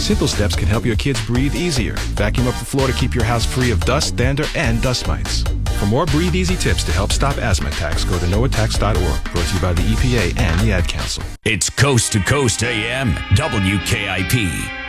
Simple steps can help your kids breathe easier. Vacuum up the floor to keep your house free of dust, dander, and dust mites. For more Breathe Easy tips to help stop asthma attacks, go to noattacks.org. Brought to you by the EPA and the Ad Council. It's Coast to Coast AM, WKIP.